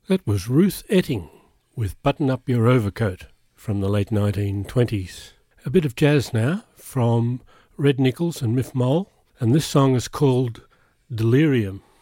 That was Ruth Etting with Button Up Your Overcoat from the late 1920s. A bit of jazz now from Red Nichols and Miff Mole, and this song is called Delirium.